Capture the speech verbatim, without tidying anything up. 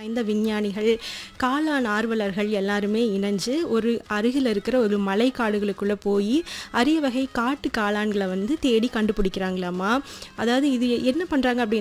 வாய்ந்த விஞ்ஞானிகள், காளான் ஆர்வலர்கள் எல்லாருமே இணைஞ்சு ஒரு அருகில இருக்கிற ஒரு மலை காடுகளுக்குள்ள போய் அரிய வகை காட்டு காளான்களை வந்து தேடி கண்டுபிடிக்கிறாங்களாமா. அதாவது இது என்ன பண்றாங்க அப்படின்னா